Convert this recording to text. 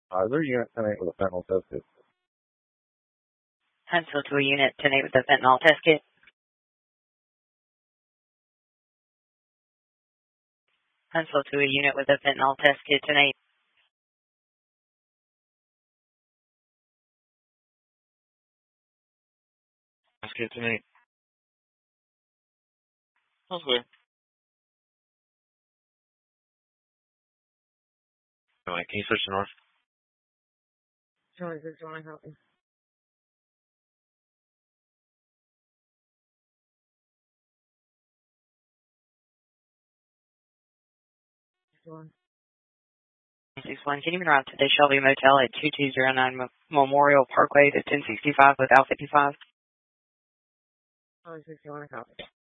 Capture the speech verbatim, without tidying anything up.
Uh, is there a unit ten eight with a fentanyl test kit? Huntsville to a unit ten eight with a fentanyl test kit. Huntsville to a unit with a fentanyl test kit ten eight. Test kit ten eight. That's clear. Alright, can you switch to north? Charlie, this is want to help you. six one, can you route to the Shelby Motel at two two zero nine Memorial Parkway to ten sixty-five with Al fifty-five? Oh, six one, copy.